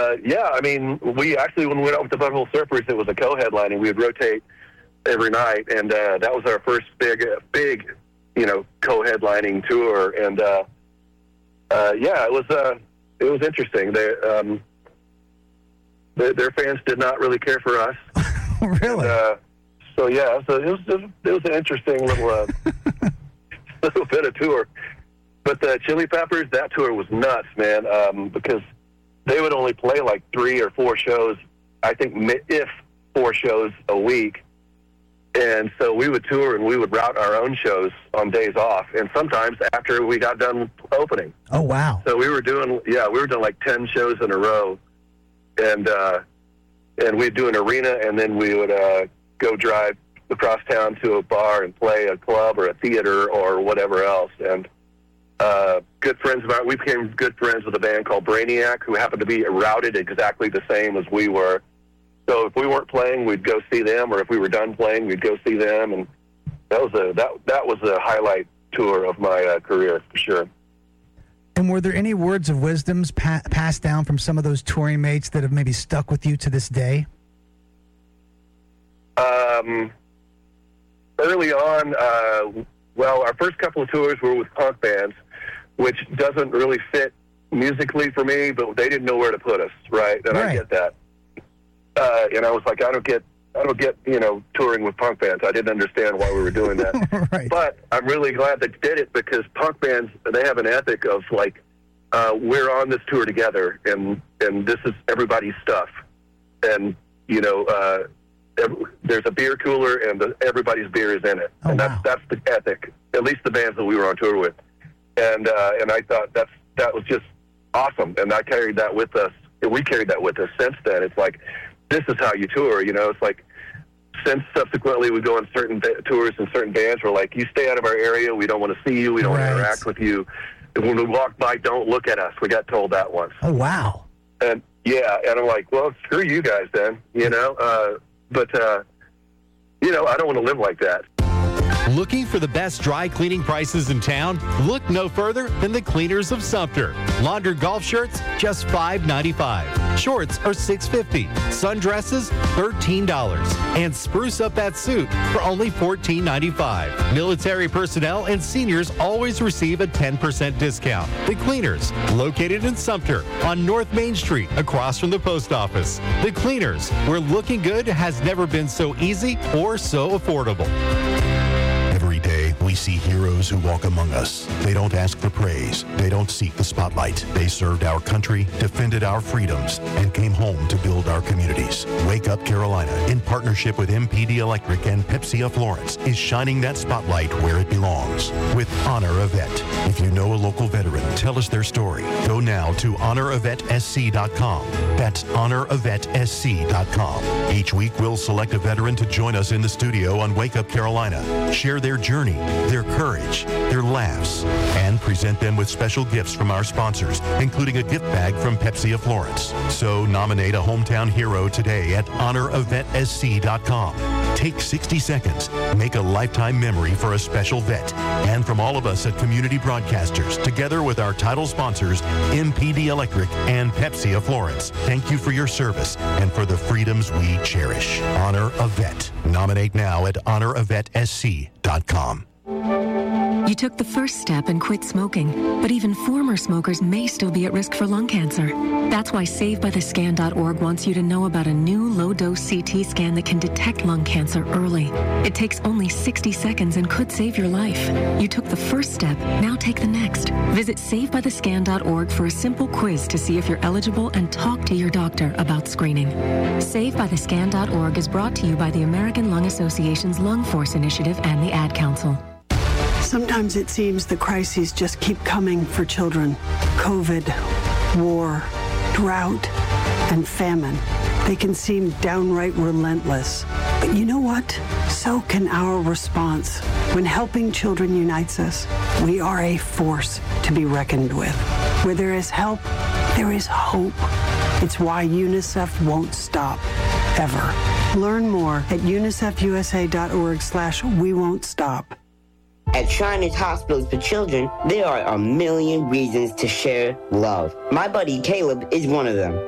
Yeah, I mean, we actually, when we went out with the Butthole Surfers, it was a co-headlining. We would rotate every night, and that was our first big, co-headlining tour. And yeah, it was interesting. Their fans did not really care for us. Really? And, so it was an interesting little little bit of tour. But the Chili Peppers, that tour was nuts, man, because they would only play like 3 or 4 shows, I think, if 4 shows a week. And so we would tour and we would route our own shows on days off, and sometimes after we got done opening. Oh, wow. So we were doing like 10 shows in a row, and we'd do an arena, and then we would go drive across town to a bar and play a club or a theater or whatever else. And good friends of ours, we became good friends with a band called Brainiac, who happened to be routed exactly the same as we were. So if we weren't playing, we'd go see them, or if we were done playing, we'd go see them. And that was a highlight tour of my career, for sure. And were there any words of wisdoms passed down from some of those touring mates that have maybe stuck with you to this day? Early on, our first couple of tours were with punk bands, which doesn't really fit musically for me, but they didn't know where to put us, right? And I get that. And I was like, I don't get, touring with punk bands. I didn't understand why we were doing that. Right. But I'm really glad they did it, because punk bands, they have an ethic of like, we're on this tour together, and this is everybody's stuff. And, there's a beer cooler, and everybody's beer is in it. Oh, and wow. that's the ethic, at least the bands that we were on tour with. And I thought that was just awesome. And I carried that with us. And we carried that with us since then. It's like, this is how you tour, It's like, since subsequently we go on certain tours and certain bands, we're like, you stay out of our area. We don't want to see you. We don't want to interact with you. And when we walk by, don't look at us. We got told that once. Oh, wow. And yeah, and I'm like, well, screw you guys then, But I don't want to live like that. Looking for the best dry cleaning prices in town? Look no further than the Cleaners of Sumter. Laundered golf shirts, just $5.95. Shorts are $6.50. Sundresses, $13. And spruce up that suit for only $14.95. Military personnel and seniors always receive a 10% discount. The Cleaners, located in Sumter on North Main Street, across from the post office. The Cleaners, where looking good has never been so easy or so affordable. Every day, we see heroes who walk among us. They don't ask for praise. They don't seek the spotlight. They served our country, defended our freedoms, and came home to build our communities. Wake Up Carolina, in partnership with MPD Electric and Pepsi of Florence, is shining that spotlight where it belongs with Honor a Vet. If you know a local veteran, tell us their story. Go now to honoravetSC.com. That's honoravetSC.com. Each week, we'll select a veteran to join us in the studio on Wake Up Carolina. Share their journey, their courage, their laughs, and present them with special gifts from our sponsors, including a gift bag from Pepsi of Florence. So nominate a hometown hero today at honoravetSC.com. Take 60 seconds. Make a lifetime memory for a special vet. And from all of us at Community Broadcasters, together with our title sponsors, MPD Electric and Pepsi of Florence, thank you for your service and for the freedoms we cherish. Honor a Vet. Nominate now at honoravetSC.com. You took the first step and quit smoking, but even former smokers may still be at risk for lung cancer. That's why SaveByTheScan.org wants you to know about a new low-dose CT scan that can detect lung cancer early. It takes only 60 seconds and could save your life. You took the first step, now take the next. Visit SaveByTheScan.org for a simple quiz to see if you're eligible and talk to your doctor about screening. SaveByTheScan.org is brought to you by the American Lung Association's Lung Force Initiative and the Ad Council. Sometimes it seems the crises just keep coming for children. COVID, war, drought, and famine. They can seem downright relentless. But you know what? So can our response. When helping children unites us, we are a force to be reckoned with. Where there is help, there is hope. It's why UNICEF won't stop, ever. Learn more at unicefusa.org/we won't stop. At Shriners Hospitals for Children, there are a million reasons to share love. My buddy Caleb is one of them.